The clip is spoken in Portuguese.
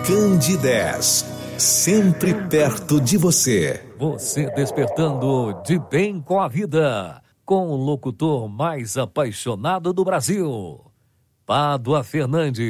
Candidez, sempre perto de você. Você despertando de bem com a vida, com o locutor mais apaixonado do Brasil, Pádua Fernandes.